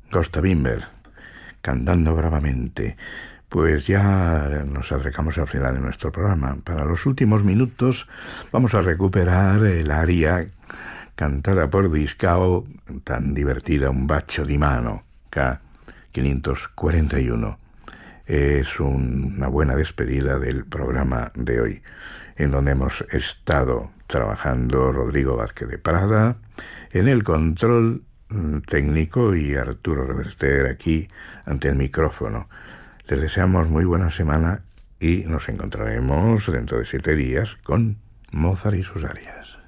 Costa Bimber, cantando bravamente. Pues ya nos acercamos al final de nuestro programa. Para los últimos minutos vamos a recuperar el aria cantada por Discao, tan divertida, Un bacio di mano, K541. Es una buena despedida del programa de hoy, en donde hemos estado trabajando Rodrigo Vázquez de Prada en el control técnico y Arturo Reverter aquí ante el micrófono. Les deseamos muy buena semana y nos encontraremos dentro de 7 días con Mozart y sus arias.